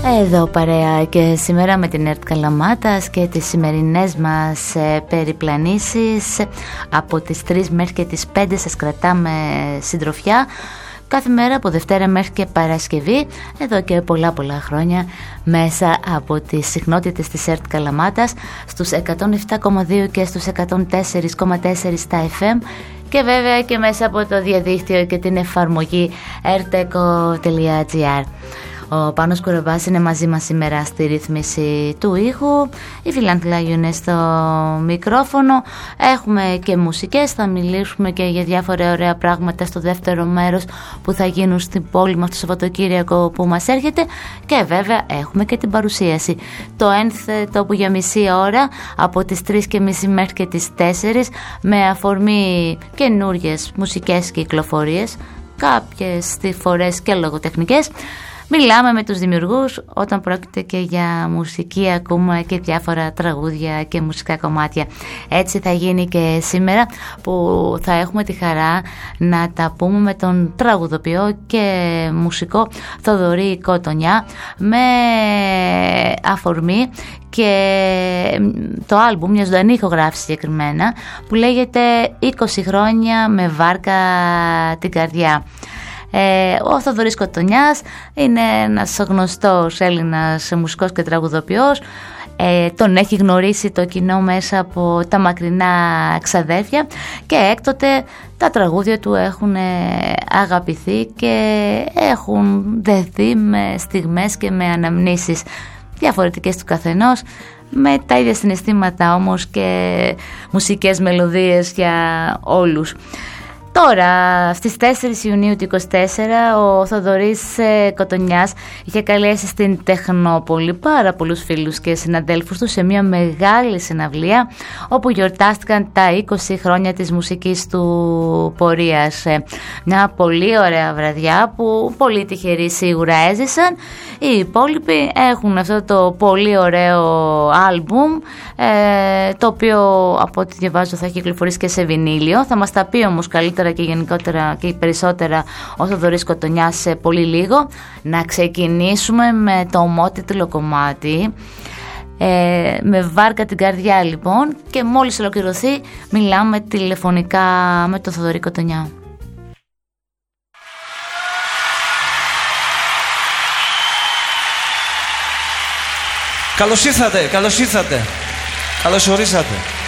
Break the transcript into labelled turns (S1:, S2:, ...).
S1: Εδώ παρέα και σήμερα με την ΕΡΤ Καλαμάτας και τις σημερινές μας περιπλανήσεις. Από τις 3 μέχρι και τις 5 σας κρατάμε συντροφιά κάθε μέρα από Δευτέρα μέχρι και Παρασκευή, εδώ και πολλά χρόνια, μέσα από τις συχνότητες της ΕΡΤ Καλαμάτας στους 107,2 και στους 104,4 στα FM και βέβαια και μέσα από το διαδίκτυο και την εφαρμογή rteco.gr. Ο Πάνος Κουρεμπάς είναι μαζί μας σήμερα στη ρύθμιση του ήχου. Η Φιλανθλάγιου είναι στο μικρόφωνο. Έχουμε και μουσικές, θα μιλήσουμε και για διάφορα ωραία πράγματα στο δεύτερο μέρος που θα γίνουν στην πόλη μας το Σαββατοκύριακο που μας έρχεται. Και βέβαια έχουμε και την παρουσίαση. Το ένθετο που για μισή ώρα από τις 3:30 μέχρι και τις 4 με αφορμή καινούριες μουσικές κυκλοφορίες, κάποιες φορές και λογοτεχνικές. Μιλάμε με τους δημιουργούς. Όταν πρόκειται και για μουσική ακούμε και διάφορα τραγούδια και μουσικά κομμάτια. Έτσι θα γίνει και σήμερα που θα έχουμε τη χαρά να τα πούμε με τον τραγουδοποιό και μουσικό Θοδωρή Κοτονιά με αφορμή και το άλμπουμ, μια ζωντανή ηχογράφηση συγκεκριμένα, που λέγεται 20 χρόνια με βάρκα την καρδιά. Ο Θοδωρής Κοτονιάς είναι ένας γνωστός Έλληνας μουσικός και τραγουδοποιός. Τον έχει γνωρίσει το κοινό μέσα από τα μακρινά ξαδέρφια και έκτοτε τα τραγούδια του έχουν αγαπηθεί και έχουν δεθεί με στιγμές και με αναμνήσεις διαφορετικές του καθενός, με τα ίδια συναισθήματα όμως και μουσικές μελωδίες για όλους. Τώρα, στις 4 Ιουνίου του 2024, ο Θοδωρής Κοτονιάς είχε καλέσει στην Τεχνόπολη πάρα πολλούς φίλους και συναδέλφους του σε μια μεγάλη συναυλία όπου γιορτάστηκαν τα 20 χρόνια της μουσικής του πορείας. Μια πολύ ωραία βραδιά που πολύ τυχεροί σίγουρα έζησαν. Οι υπόλοιποι έχουν αυτό το πολύ ωραίο άλμπουμ, το οποίο από ό,τι διαβάζω θα κυκλοφορήσει και σε βινίλιο. Θα μας τα πει όμως καλύτερα και γενικότερα και περισσότερα ο Θοδωρής Κοτονιάς σε πολύ λίγο. Να ξεκινήσουμε με το ομότιτλο κομμάτι, με βάρκα την καρδιά λοιπόν, και μόλις ολοκληρωθεί μιλάμε τηλεφωνικά με τον Θοδωρή Κοτονιά.
S2: Καλώς ήρθατε, καλώς ορίσατε.